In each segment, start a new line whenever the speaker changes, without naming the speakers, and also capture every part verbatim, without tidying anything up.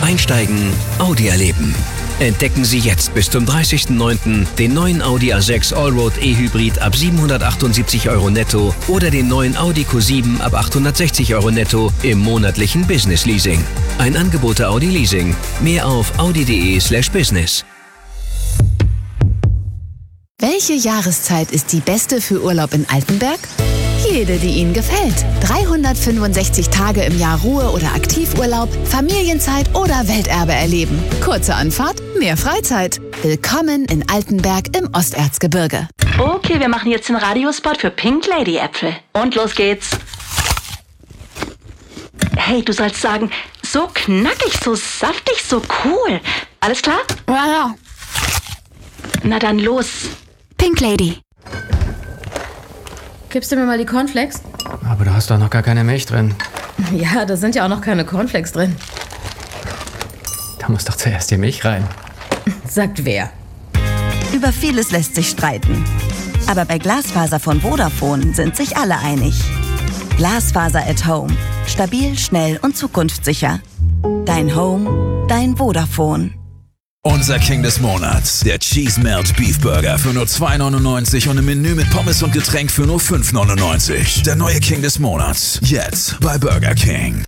Einsteigen, Audi erleben. Entdecken Sie jetzt bis zum dreißigsten neunten den neuen Audi A sechs Allroad E-Hybrid ab siebenhundertachtundsiebzig Euro netto oder den neuen Audi Q sieben ab achthundertsechzig Euro netto im monatlichen Business Leasing. Ein Angebot der Audi Leasing. Mehr auf audi.de slash business.
Welche Jahreszeit ist die beste für Urlaub in Altenberg? Jede, die Ihnen gefällt. dreihundertfünfundsechzig Tage im Jahr Ruhe- oder Aktivurlaub, Familienzeit oder Welterbe erleben. Kurze Anfahrt, mehr Freizeit. Willkommen in Altenberg im Osterzgebirge.
Okay, wir machen jetzt den Radiospot für Pink Lady Äpfel. Und los geht's. Hey, du sollst sagen, so knackig, so saftig, so cool. Alles klar?
Ja, ja.
Na dann los.
Pink Lady.
Gibst du mir mal die Cornflakes?
Aber da hast doch noch gar keine Milch drin.
Ja, da sind ja auch noch keine Cornflakes drin.
Da muss doch zuerst die Milch rein.
Sagt wer?
Über vieles lässt sich streiten. Aber bei Glasfaser von Vodafone sind sich alle einig. Glasfaser at Home. Stabil, schnell und zukunftssicher. Dein Home, dein Vodafone.
Unser King des Monats, der Cheese Melt Beef Burger für nur zwei neunundneunzig und ein Menü mit Pommes und Getränk für nur fünf neunundneunzig. Der neue King des Monats, jetzt bei Burger King.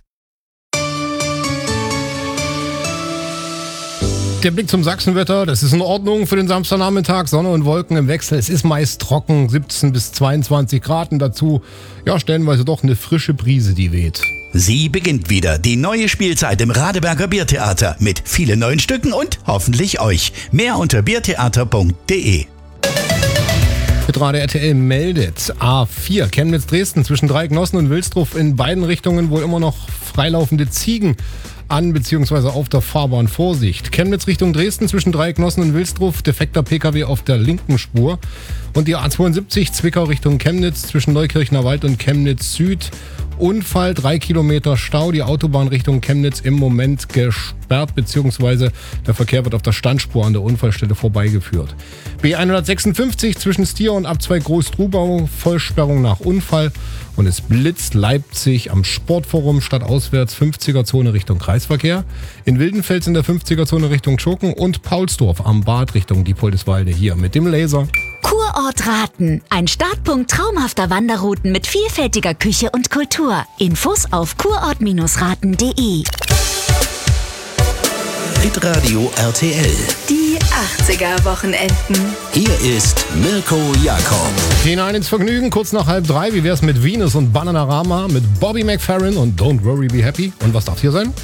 Der Blick zum Sachsenwetter, das ist in Ordnung für den Samstagnachmittag. Sonne und Wolken im Wechsel. Es ist meist trocken, siebzehn bis zweiundzwanzig Grad und dazu, ja, stellenweise doch eine frische Brise, die weht.
Sie beginnt wieder, die neue Spielzeit im Radeberger Biertheater mit vielen neuen Stücken und hoffentlich euch. Mehr unter biertheater punkt de.
Hitradio R T L meldet A vier Chemnitz-Dresden zwischen Dreiecknossen und Wilsdruff in beiden Richtungen wohl immer noch freilaufende Ziegen an bzw. auf der Fahrbahn. Vorsicht. Chemnitz Richtung Dresden zwischen Dreiecknossen und Wilsdruff, defekter Pkw auf der linken Spur. Und die A zweiundsiebzig Zwickau Richtung Chemnitz zwischen Neukirchner Wald und Chemnitz Süd. Unfall, drei Kilometer Stau, die Autobahn Richtung Chemnitz im Moment gesperrt, beziehungsweise der Verkehr wird auf der Standspur an der Unfallstelle vorbeigeführt. B hundertsechsundfünfzig zwischen Stier und Abzweig Groß-Trubau, Vollsperrung nach Unfall und es blitzt Leipzig am Sportforum stadtauswärts fünfziger-Zone Richtung Kreisverkehr. In Wildenfels in der fünfziger-Zone Richtung Schurken und Paulsdorf am Bad Richtung Diepoldeswalde hier mit dem Laser.
Kurort Raten. Ein Startpunkt traumhafter Wanderrouten mit vielfältiger Küche und Kultur. Infos auf kurort raten punkt de.
Hitradio R T L.
Die achtziger-Wochenenden.
Hier ist Mirko Jakob.
Hinein ins Vergnügen, kurz nach halb drei. Wie wär's mit Venus und Bananarama, mit Bobby McFerrin und Don't Worry Be Happy? Und was darf hier sein?